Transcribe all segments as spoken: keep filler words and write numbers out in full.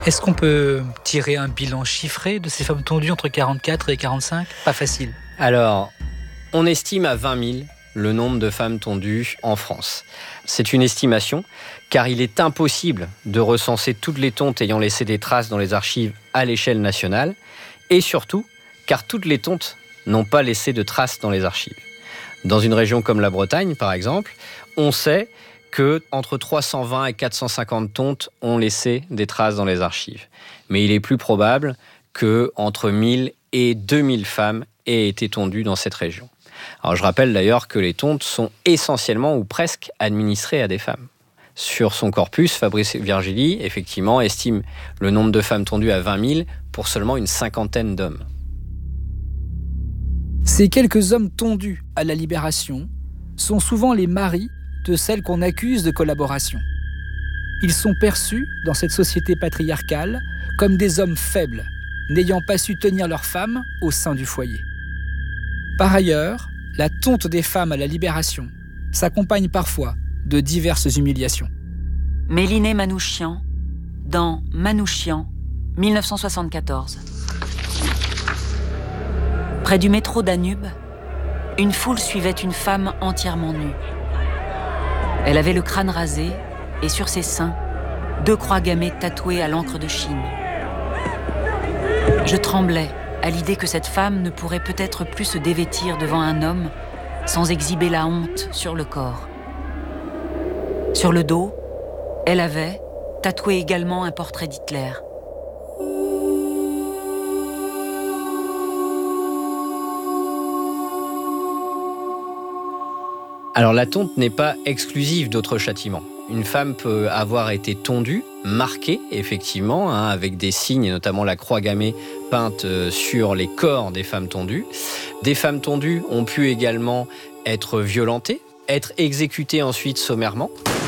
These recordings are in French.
Est-ce qu'on peut tirer un bilan chiffré de ces femmes tondues entre quarante-quatre et quarante-cinq? Pas facile. Alors, on estime à vingt mille le nombre de femmes tondues en France. C'est une estimation, car il est impossible de recenser toutes les tontes ayant laissé des traces dans les archives à l'échelle nationale, et surtout, car toutes les tontes n'ont pas laissé de traces dans les archives. Dans une région comme la Bretagne, par exemple, on sait que entre trois cent vingt et quatre cent cinquante tontes ont laissé des traces dans les archives. Mais il est plus probable que entre mille et deux mille femmes aient été tondues dans cette région. Alors je rappelle d'ailleurs que les tontes sont essentiellement ou presque administrées à des femmes. Sur son corpus, Fabrice Virgili, effectivement, estime le nombre de femmes tondues à vingt mille pour seulement une cinquantaine d'hommes. Ces quelques hommes tondus à la Libération sont souvent les maris de celles qu'on accuse de collaboration. Ils sont perçus, dans cette société patriarcale, comme des hommes faibles, n'ayant pas su tenir leurs femmes au sein du foyer. Par ailleurs, la tonte des femmes à la Libération s'accompagne parfois de diverses humiliations. Mélinée Manouchian, dans Manouchian, mille neuf cent soixante-quatorze. Près du métro Danube, une foule suivait une femme entièrement nue. Elle avait le crâne rasé et sur ses seins, deux croix gammées tatouées à l'encre de Chine. Je tremblais à l'idée que cette femme ne pourrait peut-être plus se dévêtir devant un homme sans exhiber la honte sur le corps. Sur le dos, elle avait tatoué également un portrait d'Hitler. Alors la tonte n'est pas exclusive d'autres châtiments. Une femme peut avoir été tondue, marquée effectivement, hein, avec des signes, et notamment la croix gammée peinte sur les corps des femmes tondues. Des femmes tondues ont pu également être violentées, être exécutées ensuite sommairement.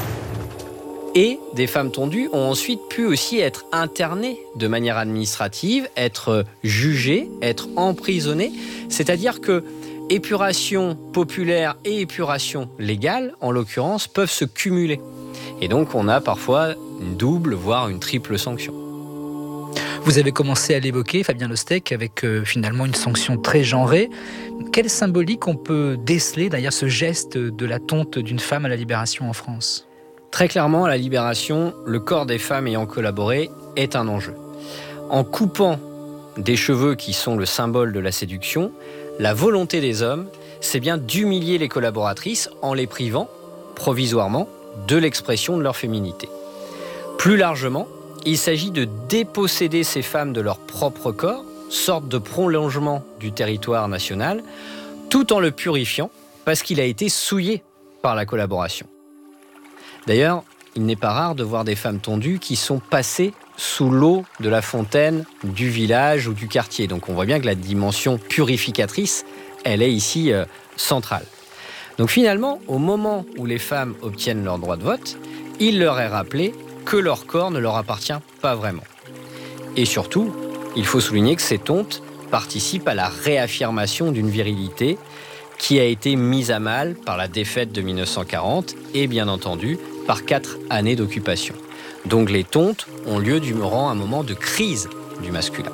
Et des femmes tondues ont ensuite pu aussi être internées de manière administrative, être jugées, être emprisonnées. C'est-à-dire que épuration populaire et épuration légale, en l'occurrence, peuvent se cumuler. Et donc, on a parfois une double, voire une triple sanction. Vous avez commencé à l'évoquer, Fabien Lostec, avec euh, finalement une sanction très genrée. Quelle symbolique on peut déceler derrière ce geste de la tonte d'une femme à la Libération en France? Très clairement, à la Libération, le corps des femmes ayant collaboré est un enjeu. En coupant des cheveux qui sont le symbole de la séduction, la volonté des hommes, c'est bien d'humilier les collaboratrices en les privant, provisoirement, de l'expression de leur féminité. Plus largement, il s'agit de déposséder ces femmes de leur propre corps, sorte de prolongement du territoire national, tout en le purifiant parce qu'il a été souillé par la collaboration. D'ailleurs, il n'est pas rare de voir des femmes tondues qui sont passées sous l'eau de la fontaine du village ou du quartier. Donc on voit bien que la dimension purificatrice, elle est ici euh, centrale. Donc finalement, au moment où les femmes obtiennent leur droit de vote, il leur est rappelé que leur corps ne leur appartient pas vraiment. Et surtout, il faut souligner que ces tontes participent à la réaffirmation d'une virilité qui a été mise à mal par la défaite de mille neuf cent quarante et bien entendu par quatre années d'occupation. Donc les tontes ont lieu durant un moment de crise du masculin.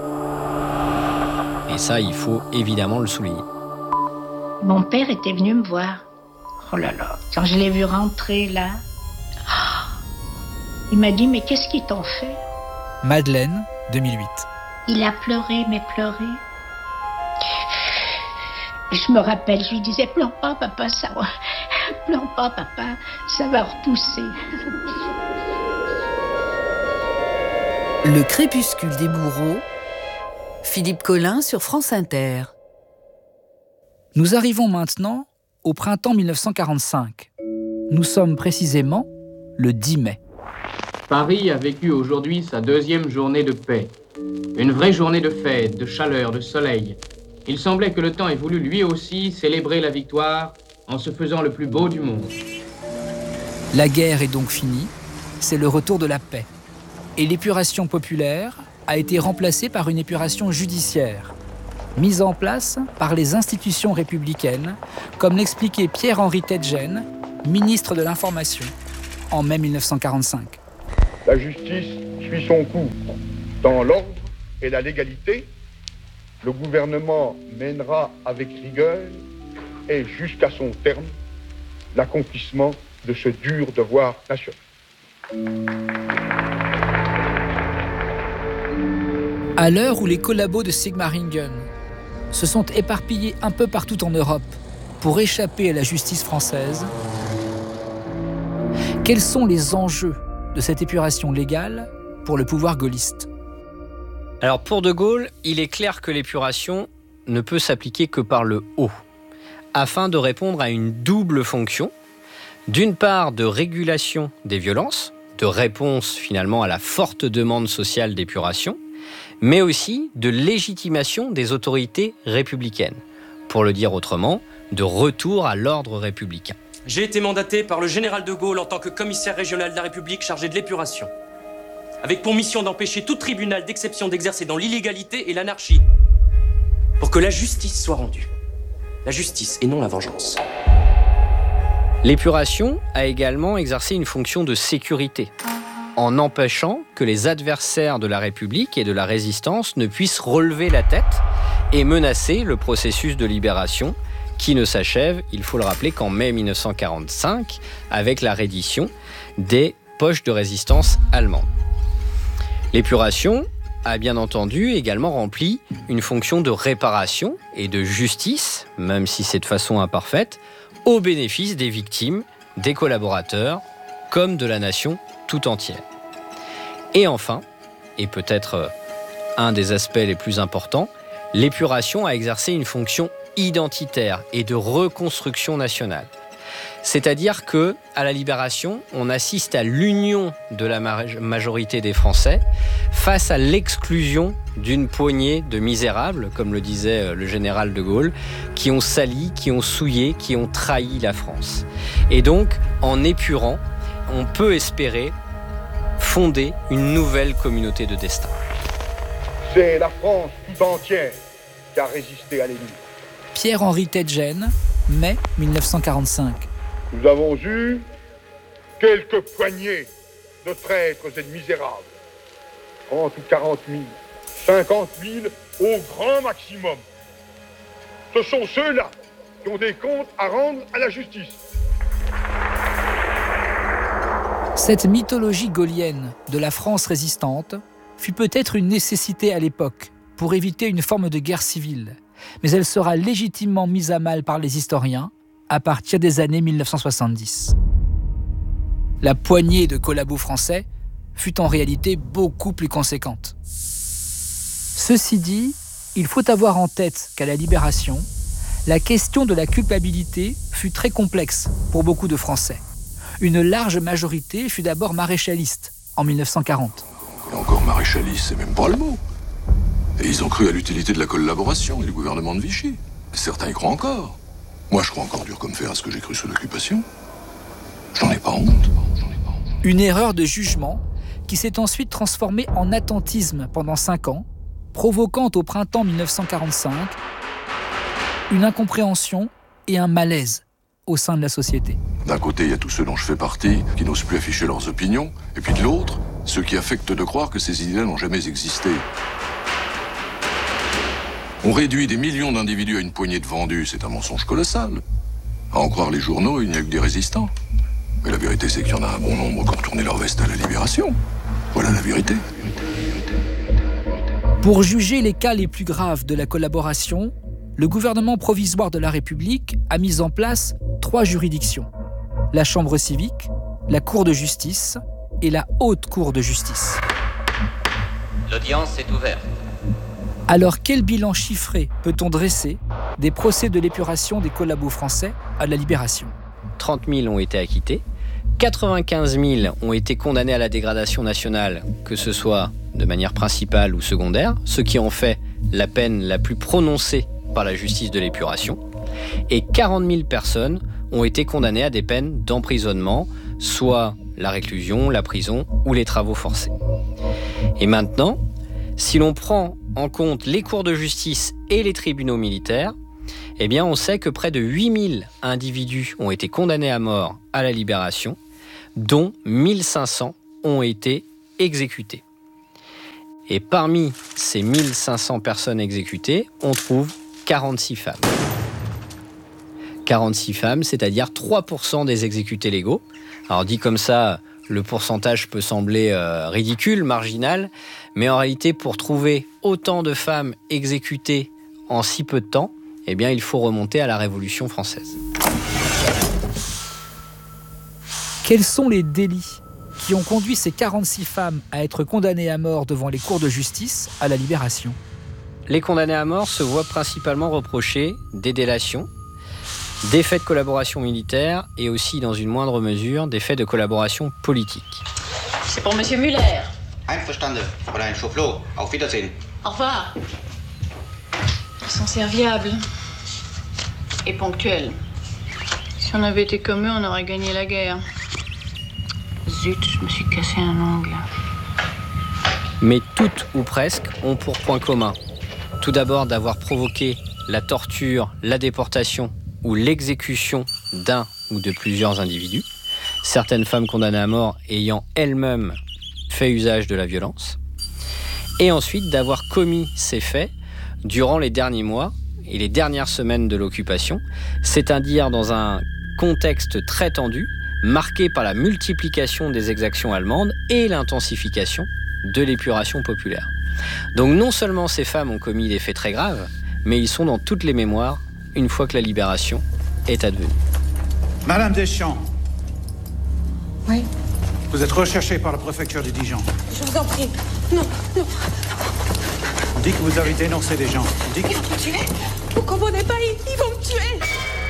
Et ça, il faut évidemment le souligner. Mon père était venu me voir. Oh là là, quand je l'ai vu rentrer là, il m'a dit, mais qu'est-ce qu'ils t'ont fait? Madeleine, deux mille huit. Il a pleuré, mais pleuré. Je me rappelle, je lui disais, pleure pas, papa, ça va. Pleure pas, papa, ça va repousser. Le crépuscule des bourreaux, Philippe Collin sur France Inter. Nous arrivons maintenant au printemps mille neuf cent quarante-cinq. Nous sommes précisément le dix mai. Paris a vécu aujourd'hui sa deuxième journée de paix. Une vraie journée de fête, de chaleur, de soleil. Il semblait que le temps ait voulu lui aussi célébrer la victoire en se faisant le plus beau du monde. La guerre est donc finie, c'est le retour de la paix. Et l'épuration populaire a été remplacée par une épuration judiciaire, mise en place par les institutions républicaines, comme l'expliquait Pierre-Henri Tedgen, ministre de l'Information, en mai mille neuf cent quarante-cinq. La justice suit son cours dans l'ordre et la légalité, le gouvernement mènera avec rigueur et jusqu'à son terme l'accomplissement de ce dur devoir national. À l'heure où les collabos de Sigmaringen se sont éparpillés un peu partout en Europe pour échapper à la justice française, quels sont les enjeux de cette épuration légale pour le pouvoir gaulliste ? Alors pour De Gaulle, il est clair que l'épuration ne peut s'appliquer que par le haut, afin de répondre à une double fonction, d'une part de régulation des violences, de réponse finalement à la forte demande sociale d'épuration, mais aussi de légitimation des autorités républicaines, pour le dire autrement, de retour à l'ordre républicain. J'ai été mandaté par le général de Gaulle en tant que commissaire régional de la République chargé de l'épuration, avec pour mission d'empêcher tout tribunal d'exception d'exercer dans l'illégalité et l'anarchie, pour que la justice soit rendue. La justice et non la vengeance. L'épuration a également exercé une fonction de sécurité, en empêchant que les adversaires de la République et de la résistance ne puissent relever la tête et menacer le processus de libération qui ne s'achève, il faut le rappeler, qu'en mai mille neuf cent quarante-cinq avec la reddition des poches de résistance allemandes. L'épuration a bien entendu également rempli une fonction de réparation et de justice, même si c'est de façon imparfaite, au bénéfice des victimes, des collaborateurs, comme de la nation tout entière. Et enfin, et peut-être un des aspects les plus importants, l'épuration a exercé une fonction identitaire et de reconstruction nationale. C'est-à-dire que, à la Libération, on assiste à l'union de la majorité des Français face à l'exclusion d'une poignée de misérables, comme le disait le général de Gaulle, qui ont sali, qui ont souillé, qui ont trahi la France. Et donc, en épurant, on peut espérer fonder une nouvelle communauté de destin. C'est la France tout entière qui a résisté à l'ennemi. Pierre-Henri Teitgen, mai mille neuf cent quarante-cinq. Nous avons eu quelques poignées de traîtres et de misérables. trente ou quarante mille, cinquante mille au grand maximum. Ce sont ceux-là qui ont des comptes à rendre à la justice. Cette mythologie gaulienne de la France résistante fut peut-être une nécessité à l'époque pour éviter une forme de guerre civile, mais elle sera légitimement mise à mal par les historiens à partir des années mille neuf cent soixante-dix. La poignée de collabos français fut en réalité beaucoup plus conséquente. Ceci dit, il faut avoir en tête qu'à la Libération, la question de la culpabilité fut très complexe pour beaucoup de Français. Une large majorité fut d'abord maréchaliste en mille neuf cent quarante. Et encore maréchaliste, c'est même pas le mot. Et ils ont cru à l'utilité de la collaboration et du gouvernement de Vichy. Certains y croient encore. Moi, je crois encore dur comme fer à ce que j'ai cru sous l'occupation. J'en ai pas honte. Une erreur de jugement qui s'est ensuite transformée en attentisme pendant cinq ans, provoquant au printemps mille neuf cent quarante-cinq une incompréhension et un malaise au sein de la société. D'un côté, il y a tous ceux dont je fais partie, qui n'osent plus afficher leurs opinions, et puis de l'autre, ceux qui affectent de croire que ces idées n'ont jamais existé. On réduit des millions d'individus à une poignée de vendus, c'est un mensonge colossal. À en croire les journaux, il n'y a eu que des résistants. Mais la vérité, c'est qu'il y en a un bon nombre qui ont tourné leur veste à la Libération. Voilà la vérité. Pour juger les cas les plus graves de la collaboration, le gouvernement provisoire de la République a mis en place trois juridictions. La Chambre civique, la Cour de justice et la Haute Cour de justice. L'audience est ouverte. Alors, quel bilan chiffré peut-on dresser des procès de l'épuration des collabos français à la Libération ? trente mille ont été acquittés, quatre-vingt-quinze mille ont été condamnés à la dégradation nationale, que ce soit de manière principale ou secondaire, ce qui en fait la peine la plus prononcée par la justice de l'épuration, et quarante mille personnes ont été condamnées à des peines d'emprisonnement, soit la réclusion, la prison ou les travaux forcés. Et maintenant, si l'on prend en compte les cours de justice et les tribunaux militaires, eh bien on sait que près de huit mille individus ont été condamnés à mort à la Libération, dont mille cinq cents ont été exécutés. Et parmi ces mille cinq cents personnes exécutées, on trouve quarante-six femmes. quarante-six femmes, c'est-à-dire trois pour cent des exécutés légaux. Alors dit comme ça, le pourcentage peut sembler euh, ridicule, marginal, mais en réalité, pour trouver autant de femmes exécutées en si peu de temps, eh bien, il faut remonter à la Révolution française. Quels sont les délits qui ont conduit ces quarante-six femmes à être condamnées à mort devant les cours de justice à la Libération? Les condamnés à mort se voient principalement reprocher des délations, des faits de collaboration militaire et aussi, dans une moindre mesure, des faits de collaboration politique. C'est pour Monsieur Muller. Einverstanden, Fräulein Schoflot. Auf Wiedersehen. Au revoir. Ils sont serviables et ponctuels. Si on avait été comme eux, on aurait gagné la guerre. Zut, je me suis cassé un ongle. Mais toutes ou presque ont pour point commun, tout d'abord d'avoir provoqué la torture, la déportation ou l'exécution d'un ou de plusieurs individus, certaines femmes condamnées à mort ayant elles-mêmes fait usage de la violence, et ensuite d'avoir commis ces faits durant les derniers mois et les dernières semaines de l'occupation, c'est-à-dire dans un contexte très tendu, marqué par la multiplication des exactions allemandes et l'intensification de l'épuration populaire. Donc non seulement ces femmes ont commis des faits très graves, mais ils sont dans toutes les mémoires une fois que la libération est advenue. Madame Deschamps. Oui. Vous êtes recherchée par la préfecture de Dijon. Je vous en prie. Non, non. On dit que vous avez dénoncé des gens. On dit que... Ils vont me tuer. Vous comprenez pas, ils, ils vont me tuer.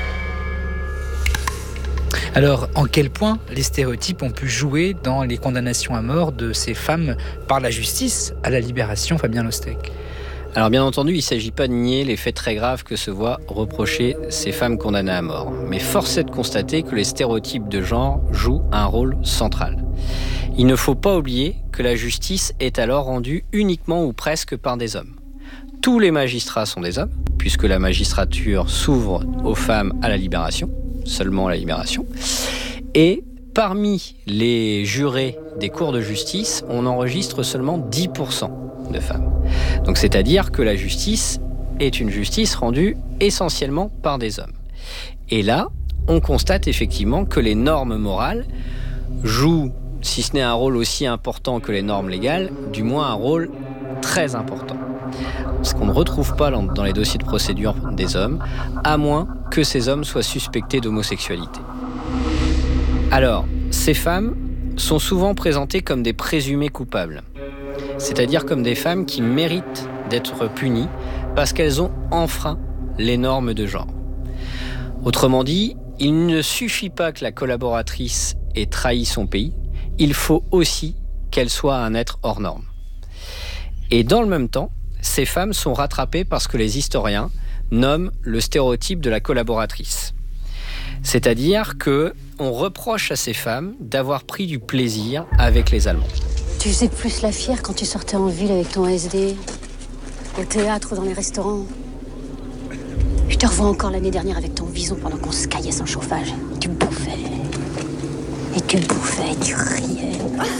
Alors, en quel point les stéréotypes ont pu jouer dans les condamnations à mort de ces femmes par la justice à la Libération, Fabien Lostec? Alors bien entendu, il ne s'agit pas de nier les faits très graves que se voient reprocher ces femmes condamnées à mort. Mais force est de constater que les stéréotypes de genre jouent un rôle central. Il ne faut pas oublier que la justice est alors rendue uniquement ou presque par des hommes. Tous les magistrats sont des hommes, puisque la magistrature s'ouvre aux femmes à la Libération, seulement à la Libération. Et parmi les jurés des cours de justice, on enregistre seulement dix pour cent de femmes. Donc c'est-à-dire que la justice est une justice rendue essentiellement par des hommes. Et là, on constate effectivement que les normes morales jouent, si ce n'est un rôle aussi important que les normes légales, du moins un rôle très important. Ce qu'on ne retrouve pas dans les dossiers de procédure des hommes, à moins que ces hommes soient suspectés d'homosexualité. Alors, ces femmes sont souvent présentées comme des présumées coupables, c'est-à-dire comme des femmes qui méritent d'être punies parce qu'elles ont enfreint les normes de genre. Autrement dit, il ne suffit pas que la collaboratrice ait trahi son pays, il faut aussi qu'elle soit un être hors norme. Et dans le même temps, ces femmes sont rattrapées par ce que les historiens nomment le stéréotype de la collaboratrice. C'est-à-dire qu'on reproche à ces femmes d'avoir pris du plaisir avec les Allemands. Tu faisais plus la fière quand tu sortais en ville avec ton S D, au théâtre ou dans les restaurants. Je te revois encore l'année dernière avec ton vison pendant qu'on se caillait sans chauffage. Tu bouffais. Et tu bouffais, et tu riais.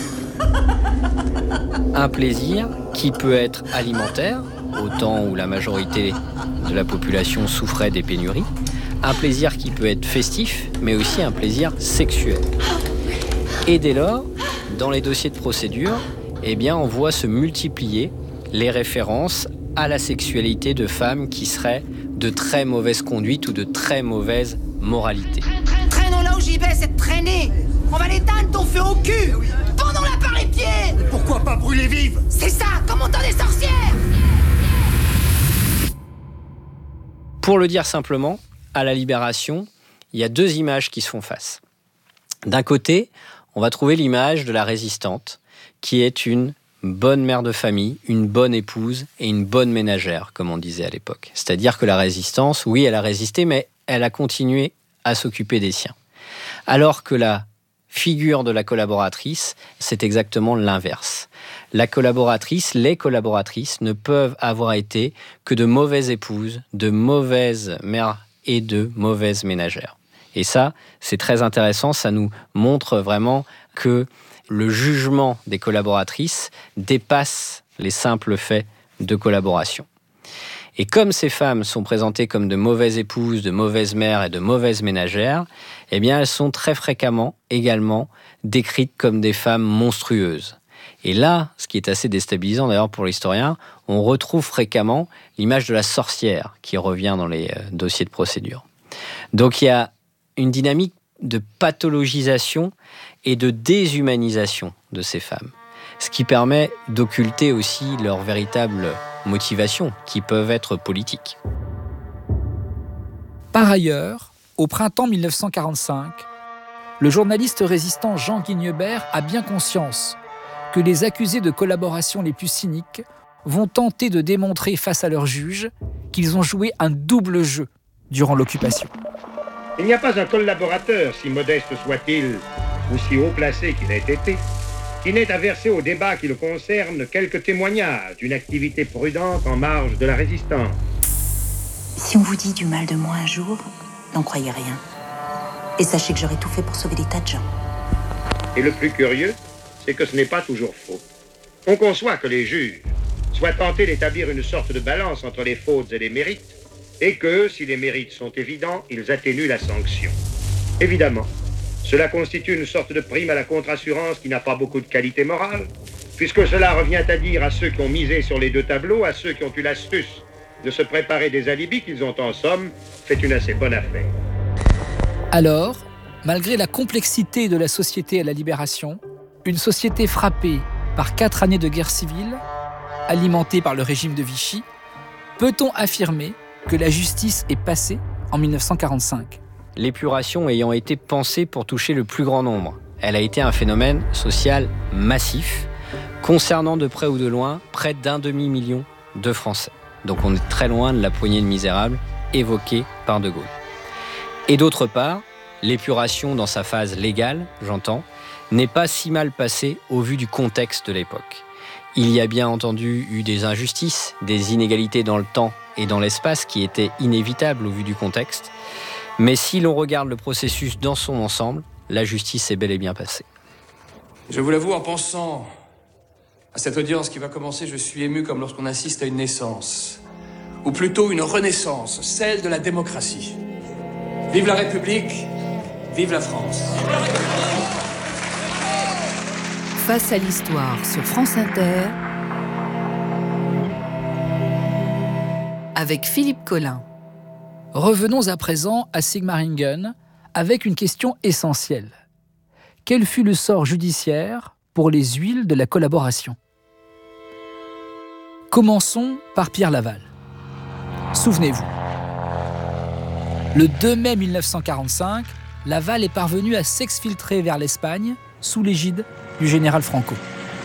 Un plaisir qui peut être alimentaire, au temps où la majorité de la population souffrait des pénuries. Un plaisir qui peut être festif, mais aussi un plaisir sexuel. Et dès lors, dans les dossiers de procédure, eh bien, on voit se multiplier les références à la sexualité de femmes qui seraient de très mauvaise conduite ou de très mauvaise moralité. Traînons là où j'y vais, c'est de traîner. On va l'éteindre ton feu au cul. Pendons-la par les pieds. Et pourquoi pas brûler vive? C'est ça, comme on tend des sorcières. Pour le dire simplement, à la Libération, il y a deux images qui se font face. D'un côté, on va trouver l'image de la résistante, qui est une bonne mère de famille, une bonne épouse et une bonne ménagère, comme on disait à l'époque. C'est-à-dire que la résistance, oui, elle a résisté, mais elle a continué à s'occuper des siens. Alors que la figure de la collaboratrice, c'est exactement l'inverse. La collaboratrice, les collaboratrices ne peuvent avoir été que de mauvaises épouses, de mauvaises mères et de mauvaises ménagères. Et ça, c'est très intéressant, ça nous montre vraiment que le jugement des collaboratrices dépasse les simples faits de collaboration. Et comme ces femmes sont présentées comme de mauvaises épouses, de mauvaises mères et de mauvaises ménagères, eh bien elles sont très fréquemment également décrites comme des femmes monstrueuses. Et là, ce qui est assez déstabilisant d'ailleurs pour l'historien, on retrouve fréquemment l'image de la sorcière qui revient dans les dossiers de procédure. Donc il y a une dynamique de pathologisation et de déshumanisation de ces femmes, ce qui permet d'occulter aussi leurs véritables motivations, qui peuvent être politiques. Par ailleurs, au printemps mille neuf cent quarante-cinq, le journaliste résistant Jean Guignebert a bien conscience que les accusés de collaboration les plus cyniques vont tenter de démontrer face à leurs juges qu'ils ont joué un double jeu durant l'occupation. Il n'y a pas un collaborateur, si modeste soit-il, ou si haut placé qu'il ait été, qui n'ait à verser au débat qui le concerne quelques témoignages d'une activité prudente en marge de la résistance. Si on vous dit du mal de moi un jour, n'en croyez rien. Et sachez que j'aurais tout fait pour sauver des tas de gens. Et le plus curieux, c'est que ce n'est pas toujours faux. On conçoit que les juges soient tentés d'établir une sorte de balance entre les fautes et les mérites, et que, si les mérites sont évidents, ils atténuent la sanction. Évidemment, cela constitue une sorte de prime à la contre-assurance qui n'a pas beaucoup de qualité morale, puisque cela revient à dire à ceux qui ont misé sur les deux tableaux, à ceux qui ont eu l'astuce de se préparer des alibis qu'ils ont en somme fait une assez bonne affaire. Alors, malgré la complexité de la société à la Libération, une société frappée par quatre années de guerre civile, alimentée par le régime de Vichy, peut-on affirmer que la justice est passée en mille neuf cent quarante-cinq ? L'épuration ayant été pensée pour toucher le plus grand nombre, elle a été un phénomène social massif, concernant de près ou de loin près d'un demi-million de Français. Donc on est très loin de la poignée de misérables évoquée par De Gaulle. Et d'autre part, l'épuration dans sa phase légale, j'entends, n'est pas si mal passée au vu du contexte de l'époque. Il y a bien entendu eu des injustices, des inégalités dans le temps et dans l'espace qui étaient inévitables au vu du contexte. Mais si l'on regarde le processus dans son ensemble, la justice est bel et bien passée. Je vous l'avoue, en pensant à cette audience qui va commencer, je suis ému comme lorsqu'on assiste à une naissance, ou plutôt une renaissance, celle de la démocratie. Vive la République, vive la France. Face à l'histoire sur France Inter, avec Philippe Collin. Revenons à présent à Sigmaringen avec une question essentielle. Quel fut le sort judiciaire pour les huiles de la collaboration ? Commençons par Pierre Laval. Souvenez-vous, le deux mai mille neuf cent quarante-cinq, Laval est parvenu à s'exfiltrer vers l'Espagne sous l'égide du général Franco.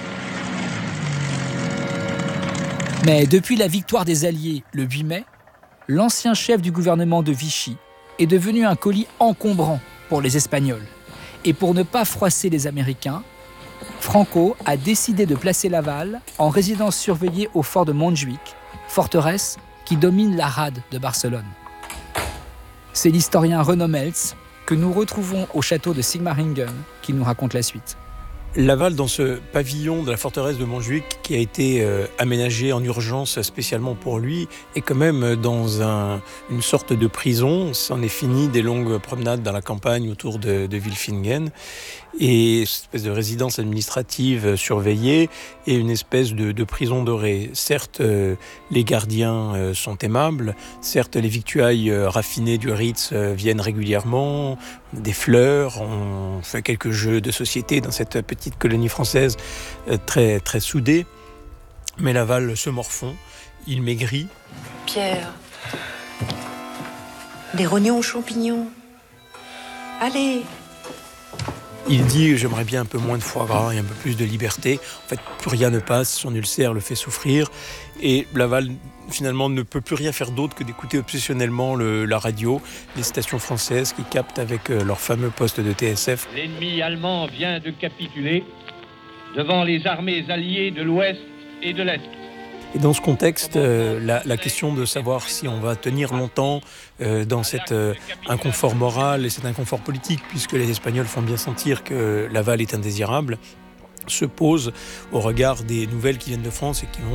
Mais depuis la victoire des Alliés le huit mai, l'ancien chef du gouvernement de Vichy est devenu un colis encombrant pour les Espagnols. Et pour ne pas froisser les Américains, Franco a décidé de placer Laval en résidence surveillée au fort de Montjuïc, forteresse qui domine la rade de Barcelone. C'est l'historien Renaud Meltz que nous retrouvons au château de Sigmaringen qui nous raconte la suite. Laval, dans ce pavillon de la forteresse de Montjuïc qui a été euh, aménagé en urgence spécialement pour lui, est quand même dans un, une sorte de prison. C'en est fini des longues promenades dans la campagne autour de, de Wilfingen. Et une espèce de résidence administrative surveillée et une espèce de, de prison dorée. Certes, euh, les gardiens euh, sont aimables, certes, les victuailles euh, raffinées du Ritz euh, viennent régulièrement, des fleurs, on fait quelques jeux de société dans cette petite colonie française euh, très, très soudée. Mais Laval se morfond, il maigrit. Pierre, des rognons aux champignons. Allez! Il dit « j'aimerais bien un peu moins de foie gras et un peu plus de liberté ». En fait, plus rien ne passe, son ulcère le fait souffrir. Et Laval, finalement, ne peut plus rien faire d'autre que d'écouter obsessionnellement le, la radio, les stations françaises qui captent avec euh, leur fameux poste de T S F. L'ennemi allemand vient de capituler devant les armées alliées de l'Ouest et de l'Est. Et dans ce contexte, euh, la, la question de savoir si on va tenir longtemps euh, dans cet euh, inconfort moral et cet inconfort politique, puisque les Espagnols font bien sentir que Laval est indésirable, se pose au regard des nouvelles qui viennent de France et qui vont